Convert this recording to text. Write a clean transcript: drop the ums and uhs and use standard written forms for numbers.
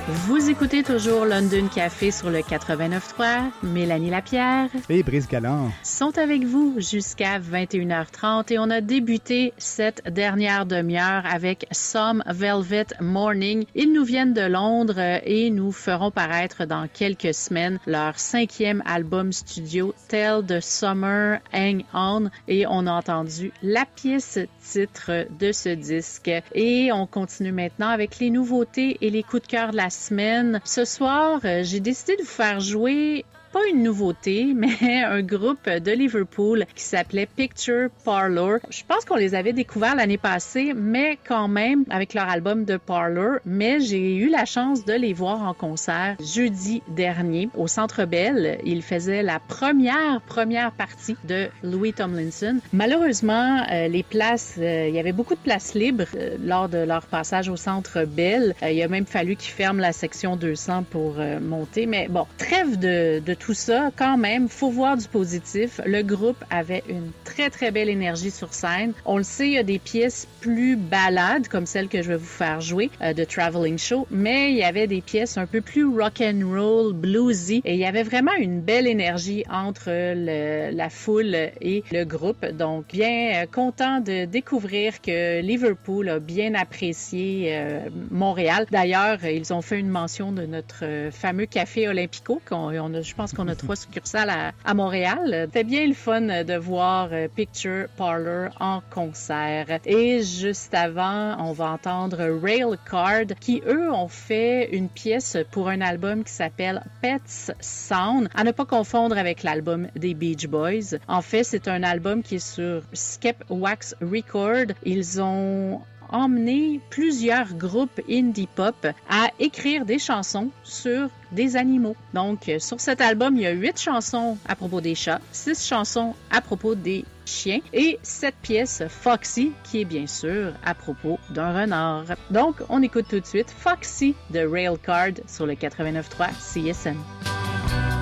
Vous écoutez toujours London Café sur le 89.3. Mélanie Lapierre et Brice Galland sont avec vous jusqu'à 21h30 et on a débuté cette dernière demi-heure avec Some Velvet Morning. Ils nous viennent de Londres et nous feront paraître dans quelques semaines leur 5e album studio Tell the Summer Hang On et on a entendu la pièce titre de ce disque. Et on continue maintenant avec les nouveautés et les coups de cœur de la semaine. Ce soir, j'ai décidé de vous faire jouer pas une nouveauté, mais un groupe de Liverpool qui s'appelait Picture Parlour. Je pense qu'on les avait découverts l'année passée, mais quand même avec leur album de Parlour. Mais j'ai eu la chance de les voir en concert jeudi dernier au Centre Bell. Ils faisaient la première partie de Louis Tomlinson. Malheureusement, les places, il y avait beaucoup de places libres lors de leur passage au Centre Bell. Il a même fallu qu'ils ferment la section 200 pour monter. Mais bon, trêve de tout ça, quand même, faut voir du positif. Le groupe avait une très, très belle énergie sur scène. On le sait, il y a des pièces plus ballades, comme celle que je vais vous faire jouer, de Traveling Show, mais il y avait des pièces un peu plus rock and roll, bluesy, et il y avait vraiment une belle énergie entre la foule et le groupe. Donc, bien content de découvrir que Liverpool a bien apprécié Montréal. D'ailleurs, ils ont fait une mention de notre fameux café Olympico, je pense qu'on a 3 succursales à Montréal. C'était bien le fun de voir Picture Parlour en concert. Et juste avant, on va entendre Railcard qui, eux, ont fait une pièce pour un album qui s'appelle Pets Sound. À ne pas confondre avec l'album des Beach Boys. En fait, c'est un album qui est sur Skep Wax Record. Ils ont emmené plusieurs groupes indie pop à écrire des chansons sur des animaux. Donc, sur cet album, il y a 8 chansons à propos des chats, 6 chansons à propos des chiens et 7 pièces Foxy, qui est bien sûr à propos d'un renard. Donc, on écoute tout de suite Foxy de Railcard sur le 89.3 CSM.